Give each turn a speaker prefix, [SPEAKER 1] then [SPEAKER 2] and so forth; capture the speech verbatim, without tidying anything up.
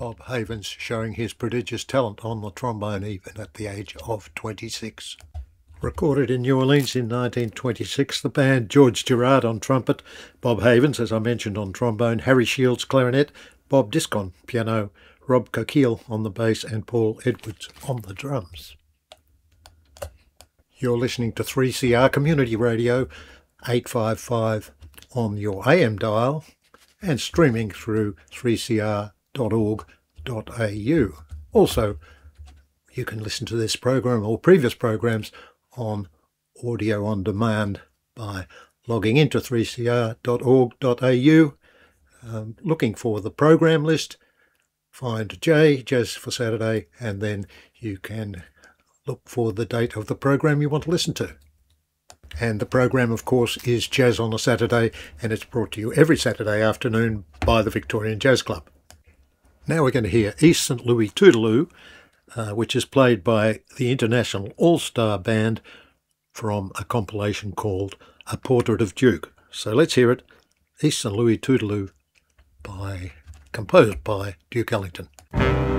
[SPEAKER 1] Bob Havens showing his prodigious talent on the trombone even at the age of twenty-six. Recorded in New Orleans in nineteen twenty-six, the band George Girard on trumpet, Bob Havens, as I mentioned, on trombone, Harry Shields clarinet, Bob Discon piano, Rob Coquille on the bass and Paul Edwards on the drums. You're listening to three C R Community Radio, eight fifty-five on your A M dial and streaming through three c r dot org dot a u. Also, you can listen to this program or previous programs on audio on demand by logging into three c r dot org dot a u, um, looking for the program list, find J, Jazz for Saturday, and then you can look for the date of the program you want to listen to. And the program, of course, is Jazz on a Saturday, and it's brought to you every Saturday afternoon by the Victorian Jazz Club. Now we're going to hear East Saint Louis Toodaloo, uh, which is played by the International All-Star Band from a compilation called A Portrait of Duke. So let's hear it, East Saint Louis Toodaloo, by, composed by Duke Ellington.